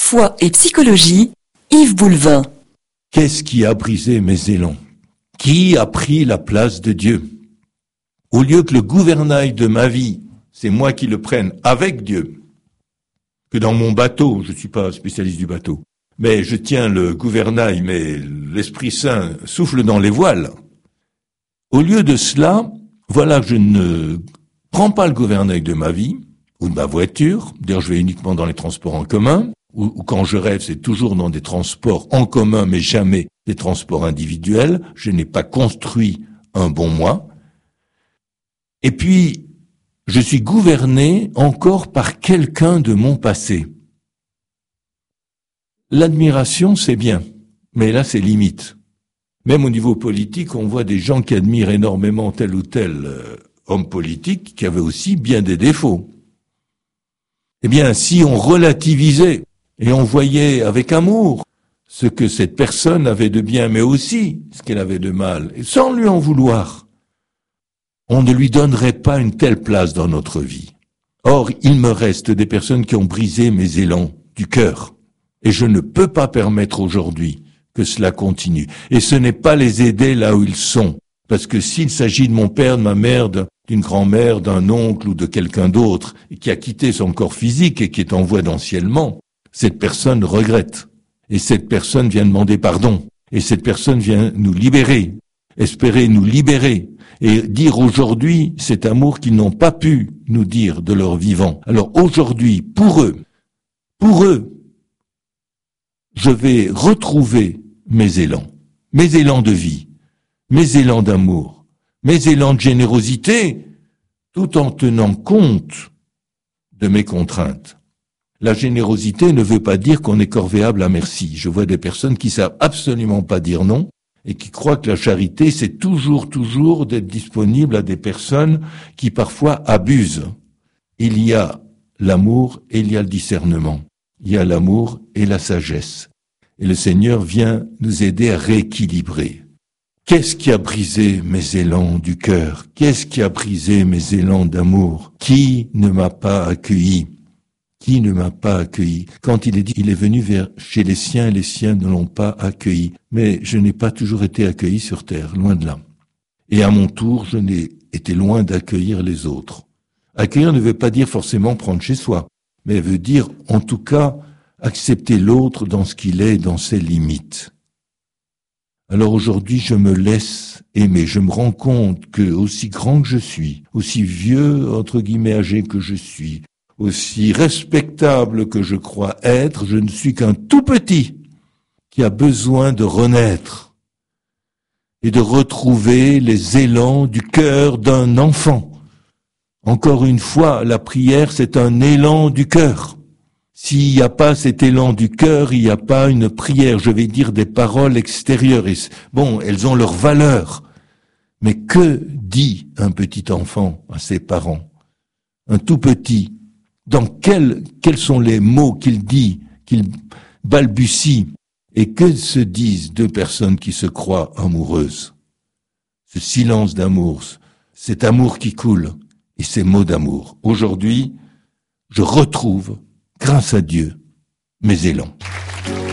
Foi et psychologie, Yves Boulevin. Qu'est-ce qui a brisé mes élans? Qui a pris la place de Dieu? Au lieu que le gouvernail de ma vie, c'est moi qui le prenne avec Dieu, que dans mon bateau, je ne suis pas spécialiste du bateau, mais je tiens le gouvernail, mais l'Esprit Saint souffle dans les voiles. Au lieu de cela, voilà que je ne prends pas le gouvernail de ma vie, ou de ma voiture, d'ailleurs je vais uniquement dans les transports en commun, ou quand je rêve, c'est toujours dans des transports en commun, mais jamais des transports individuels. Je n'ai pas construit un bon moi. Et puis, je suis gouverné encore par quelqu'un de mon passé. L'admiration, c'est bien, mais là, c'est limite. Même au niveau politique, on voit des gens qui admirent énormément tel ou tel homme politique qui avait aussi bien des défauts. Eh bien, si on relativisait et on voyait avec amour ce que cette personne avait de bien, mais aussi ce qu'elle avait de mal, et sans lui en vouloir, on ne lui donnerait pas une telle place dans notre vie. Or, il me reste des personnes qui ont brisé mes élans du cœur, et je ne peux pas permettre aujourd'hui que cela continue. Et ce n'est pas les aider là où ils sont, parce que s'il s'agit de mon père, de ma mère, d'une grand-mère, d'un oncle ou de quelqu'un d'autre, qui a quitté son corps physique et qui est en voie d'anciennement, cette personne regrette. Et cette personne vient demander pardon. Et cette personne vient nous libérer, espérer nous libérer, et dire aujourd'hui cet amour qu'ils n'ont pas pu nous dire de leur vivant. Alors aujourd'hui, pour eux, je vais retrouver mes élans de vie, mes élans d'amour, mes élans de générosité, tout en tenant compte de mes contraintes. La générosité ne veut pas dire qu'on est corvéable à merci. Je vois des personnes qui savent absolument pas dire non et qui croient que la charité, c'est toujours d'être disponible à des personnes qui parfois abusent. Il y a l'amour et il y a le discernement. Il y a l'amour et la sagesse. Et le Seigneur vient nous aider à rééquilibrer. Qu'est-ce qui a brisé mes élans du cœur? Qu'est-ce qui a brisé mes élans d'amour? Qui ne m'a pas accueilli? Qui ne m'a pas accueilli? Quand il est dit, il est venu chez les siens et les siens ne l'ont pas accueilli. Mais je n'ai pas toujours été accueilli sur terre, loin de là. Et à mon tour, je n'ai été loin d'accueillir les autres. Accueillir ne veut pas dire forcément prendre chez soi, mais veut dire, en tout cas, accepter l'autre dans ce qu'il est, dans ses limites. Alors aujourd'hui, je me laisse aimer. Je me rends compte que, aussi grand que je suis, aussi vieux, entre guillemets, âgé que je suis, aussi respectable que je crois être, je ne suis qu'un tout petit qui a besoin de renaître et de retrouver les élans du cœur d'un enfant. Encore une fois, la prière, c'est un élan du cœur. S'il n'y a pas cet élan du cœur, il n'y a pas une prière. Je vais dire des paroles extérieures. Et bon, elles ont leur valeur. Mais que dit un petit enfant à ses parents? Un tout petit. Dans quels sont les mots qu'il dit, qu'il balbutie? Et que se disent deux personnes qui se croient amoureuses? Ce silence d'amour, cet amour qui coule, et ces mots d'amour. Aujourd'hui, je retrouve, grâce à Dieu, mes élans.